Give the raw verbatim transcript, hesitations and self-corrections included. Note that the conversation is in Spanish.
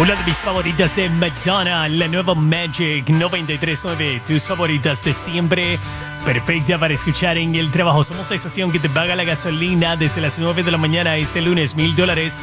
Una de mis favoritas de Madonna, la nueva Magic noventa y tres punto nueve. Tus favoritas de siempre. Perfecta para escuchar en el trabajo. Somos la estación que te paga la gasolina desde las nueve de la mañana este lunes. Mil dólares.